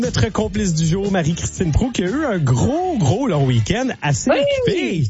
Notre complice du jour, Marie-Christine Proulx, qui a eu un gros long week-end assez occupé.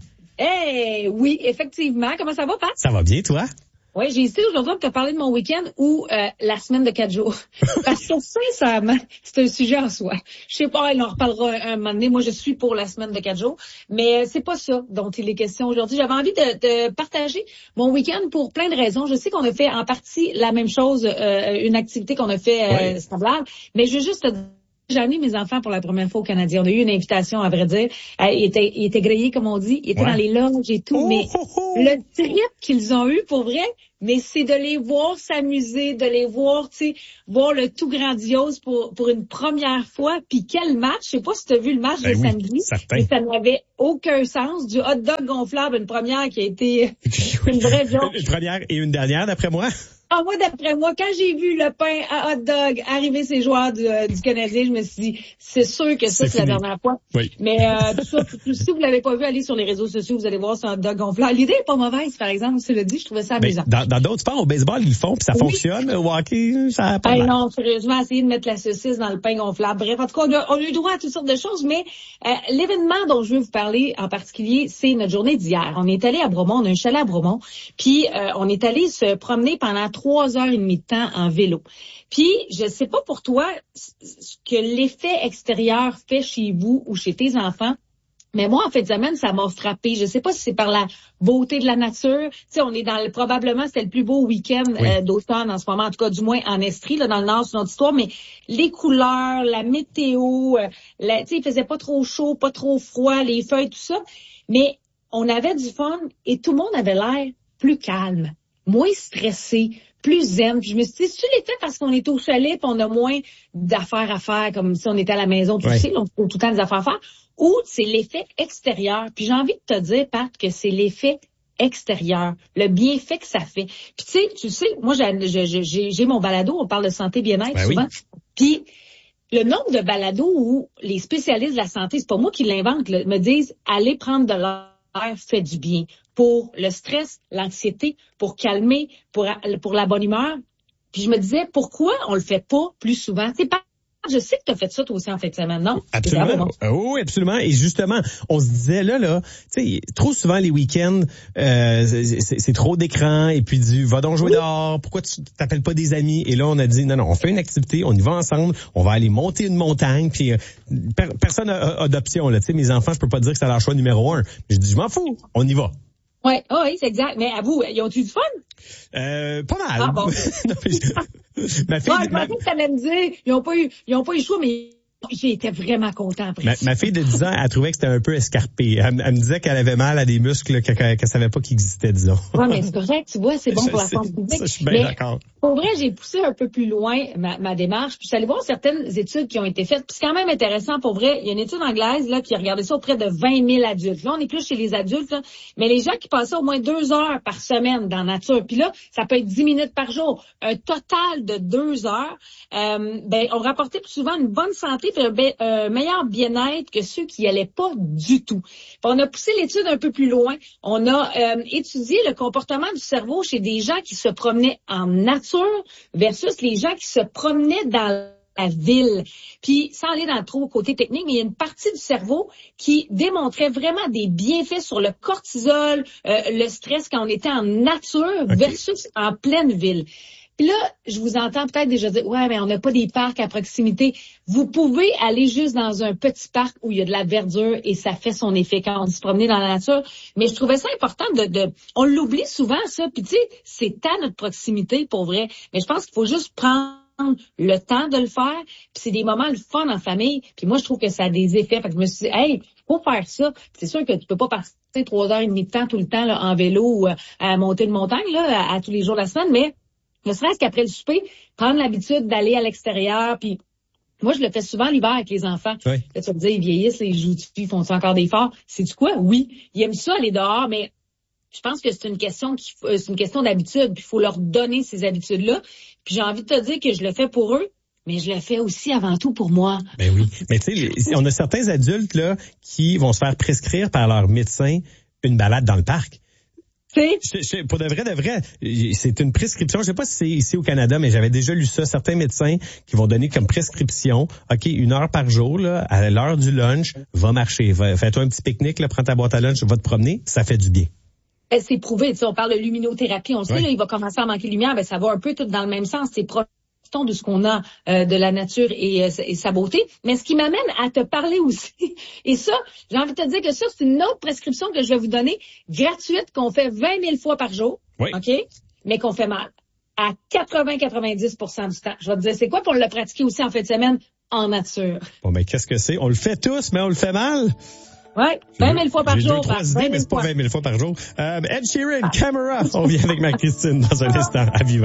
Oui, effectivement. Comment ça va, Pat? Ça va bien, toi? Oui, j'ai essayé aujourd'hui de te parler de mon week-end ou la semaine de 4 jours. Parce que sincèrement, c'est un sujet en soi. Je sais pas, on en reparlera un moment donné. Moi, je suis pour la semaine de 4 jours. Mais c'est pas ça dont il est question aujourd'hui. J'avais envie de partager mon week-end pour plein de raisons. Je sais qu'on a fait en partie la même chose, une activité qu'on a fait semblable. Mais je veux juste te dire, j'ai amené mes enfants pour la première fois au Canadien. On a eu une invitation, à vrai dire. Ils étaient grillés, comme on dit. Ils étaient dans les loges et tout. Mais le trip qu'ils ont eu, pour vrai, mais c'est de les voir s'amuser, de les voir, tu sais, voir le tout grandiose pour une première fois. Puis quel match! Je sais pas si tu as vu le match de samedi. Certain. Mais ça n'avait aucun sens. Du hot dog gonflable, une première qui a été une vraie joke. Une première et une dernière, d'après moi. Ah, moi, d'après moi, quand j'ai vu le pain à hot dog arriver ces joueurs du Canadien, je me suis dit, c'est sûr que ça, c'est la dernière fois. Oui. Mais tout ça, si vous l'avez pas vu, allez sur les réseaux sociaux, vous allez voir c'est un hot dog gonflable. L'idée est pas mauvaise, par exemple, je te le dis, je trouvais ça amusant. Dans d'autres sports, au baseball, ils le font, puis ça fonctionne. Au hockey, ça a pas mal. Non, sérieusement, essayer de mettre la saucisse dans le pain gonflable. Bref, en tout cas, on a eu droit à toutes sortes de choses, mais l'événement dont je veux vous parler en particulier, c'est notre journée d'hier. On est allé à Bromont, on a un chalet à Bromont, puis on est allé se promener pendant 3h30 de temps en vélo. Puis, je sais pas pour toi ce que l'effet extérieur fait chez vous ou chez tes enfants, mais moi, en fin de semaine, ça m'a frappé. Je sais pas si c'est par la beauté de la nature. Tu sais, on est probablement, c'était le plus beau week-end d'automne en ce moment, en tout cas, du moins en Estrie, là, dans le Nord, c'est notre histoire, mais les couleurs, la météo, tu sais, il faisait pas trop chaud, pas trop froid, les feuilles, tout ça. Mais on avait du fun et tout le monde avait l'air plus calme, moins stressé, plus zen. Puis je me suis dit, c'est-tu l'effet parce qu'on est au chalet puis on a moins d'affaires à faire, comme si on était à la maison, tu sais, on a tout le temps des affaires à faire, ou c'est l'effet extérieur. Puis j'ai envie de te dire, Pat, que c'est l'effet extérieur, le bienfait que ça fait. Puis tu sais, moi, j'ai mon balado, on parle de santé bien-être souvent. Puis le nombre de balados où les spécialistes de la santé, c'est pas moi qui l'invente, me disent, allez prendre de l'air fait du bien pour le stress, l'anxiété, pour calmer, pour la bonne humeur. Puis je me disais, pourquoi on le fait pas plus souvent? C'est pas, je sais que tu as fait ça toi aussi en fin de semaine, non? Absolument. Oui, absolument. Et justement, on se disait là, tu sais, trop souvent les week-ends, c'est trop d'écran et puis va donc jouer dehors. Pourquoi tu t'appelles pas des amis? Et là, on a dit non, on fait une activité, on y va ensemble, on va aller monter une montagne. Puis personne n'a d'option là. Tu sais, mes enfants, je peux pas dire que c'est leur choix numéro 1. Je dis, je m'en fous, on y va. Oui, c'est exact. Mais à vous, ils ont-tu du fun? Pas mal. Ah bon. Ma fille, je pensais que tu allais me dire, ils ont pas eu le choix, mais j'ai été vraiment content après. Ma fille de 10 ans, elle trouvait que c'était un peu escarpé. Elle me disait qu'elle avait mal à des muscles qu'elle savait pas qu'ils existaient, disons. Oui, mais c'est correct, tu vois, c'est bon pour la santé publique. Ça, je suis bien d'accord. Pour vrai, j'ai poussé un peu plus loin ma démarche. Puis je suis allée voir certaines études qui ont été faites. Puis c'est quand même intéressant, pour vrai. Il y a une étude anglaise là qui a regardé ça auprès de 20 000 adultes. Là, on est plus chez les adultes, là, mais les gens qui passaient au moins 2 heures par semaine dans la nature. Puis là, ça peut être 10 minutes par jour. Un total de 2 heures. On rapportait plus souvent une bonne santé et un meilleur bien-être que ceux qui y allaient pas du tout. Puis on a poussé l'étude un peu plus loin. On a étudié le comportement du cerveau chez des gens qui se promenaient en nature versus les gens qui se promenaient dans la ville. Puis, sans aller dans trop côté technique, mais il y a une partie du cerveau qui démontrait vraiment des bienfaits sur le cortisol, le stress quand on était en nature versus en pleine ville. Puis là, je vous entends peut-être déjà dire, ouais, mais on n'a pas des parcs à proximité. Vous pouvez aller juste dans un petit parc où il y a de la verdure et ça fait son effet quand on se promener dans la nature. Mais je trouvais ça important on l'oublie souvent, ça. Puis tu sais, c'est à notre proximité, pour vrai. Mais je pense qu'il faut juste prendre le temps de le faire. Puis c'est des moments de fun en famille. Puis moi, je trouve que ça a des effets. Fait que je me suis dit, hey, faut faire ça. Puis c'est sûr que tu peux pas passer 3h30 de temps tout le temps là, en vélo ou à monter une montagne là, à tous les jours de la semaine, mais ne serait-ce qu'après le souper, prendre l'habitude d'aller à l'extérieur, puis moi, je le fais souvent l'hiver avec les enfants. Oui. Là, tu vas me dire, ils vieillissent, ils jouent, ils font encore des efforts. C'est-tu quoi? Oui. Ils aiment ça aller dehors, mais je pense que c'est une question d'habitude, puis il faut leur donner ces habitudes-là. Puis j'ai envie de te dire que je le fais pour eux, mais je le fais aussi avant tout pour moi. Ben oui. Mais tu sais, on a certains adultes là qui vont se faire prescrire par leur médecin une balade dans le parc. Pour de vrai, c'est une prescription. Je sais pas si c'est ici au Canada, mais j'avais déjà lu ça. Certains médecins qui vont donner comme prescription, OK, 1 heure par jour, là, à l'heure du lunch, va marcher. Fais-toi un petit pique-nique, là, prends ta boîte à lunch, va te promener. Ça fait du bien. C'est prouvé. On parle de luminothérapie. On le sait, là, il va commencer à manquer de lumière. Ça va un peu tout dans le même sens. C'est profitons de ce qu'on a de la nature et sa beauté. Mais ce qui m'amène à te parler aussi, et ça, j'ai envie de te dire que ça, c'est une autre prescription que je vais vous donner, gratuite, qu'on fait 20 000 fois par jour, OK? Mais qu'on fait mal. À 80-90% du temps. Je vais te dire, c'est quoi pour le pratiquer aussi en fin de semaine en nature? Bon, ben, qu'est-ce que c'est? On le fait tous, mais on le fait mal. Ouais, 20 000 fois par jour. J'ai 2-3 idées, mais c'est pas 20 000 fois par jour. Ed Sheeran, Camera. On vient avec Marie-Christine dans un instant à Vivre.